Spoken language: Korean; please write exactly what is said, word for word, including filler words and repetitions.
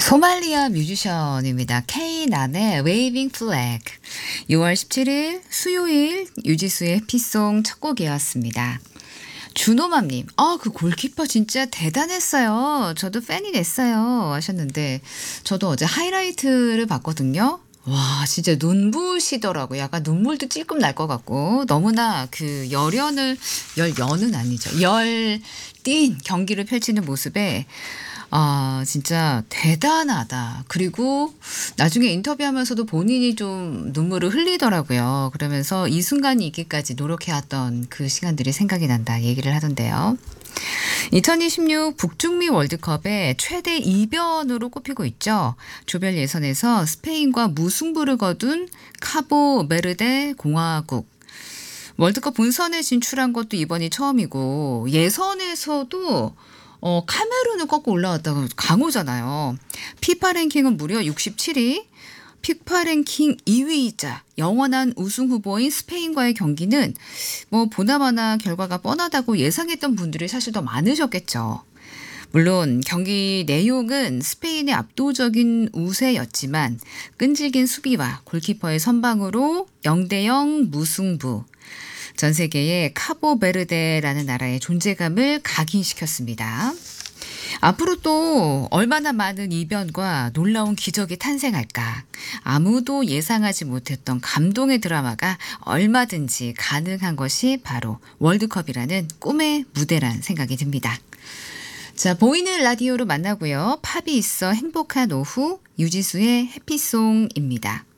소말리아 뮤지션입니다. K난의 Waving Flag. 유월 십칠일 수요일 유지수의 해피송 첫 곡이었습니다. 준호맘님, 아, 그 골키퍼 진짜 대단했어요. 저도 팬이 됐어요. 하셨는데, 저도 어제 하이라이트를 봤거든요. 와, 진짜 눈부시더라고요. 약간 눈물도 찔끔 날 것 같고, 너무나 그 열연을, 열연은 아니죠. 열띤 경기를 펼치는 모습에, 아, 진짜 대단하다. 그리고 나중에 인터뷰하면서도 본인이 좀 눈물을 흘리더라고요. 그러면서 이 순간이 있기까지 노력해왔던 그 시간들이 생각이 난다 얘기를 하던데요. 이천이십육 북중미 월드컵의 최대 이변으로 꼽히고 있죠. 조별 예선에서 스페인과 무승부를 거둔 카보베르데 공화국. 월드컵 본선에 진출한 것도 이번이 처음이고 예선에서도 어, 카메룬을 꺾고 올라왔다가 강호잖아요. 피파 랭킹은 무려 육십칠위, 피파 랭킹 이위이자 영원한 우승 후보인 스페인과의 경기는 뭐 보나마나 결과가 뻔하다고 예상했던 분들이 사실 더 많으셨겠죠. 물론 경기 내용은 스페인의 압도적인 우세였지만 끈질긴 수비와 골키퍼의 선방으로 영대영 무승부. 전 세계의 카보베르데라는 나라의 존재감을 각인시켰습니다. 앞으로 또 얼마나 많은 이변과 놀라운 기적이 탄생할까. 아무도 예상하지 못했던 감동의 드라마가 얼마든지 가능한 것이 바로 월드컵이라는 꿈의 무대란 생각이 듭니다. 자, 보이는 라디오로 만나고요. 팝이 있어 행복한 오후 유지수의 해피송입니다.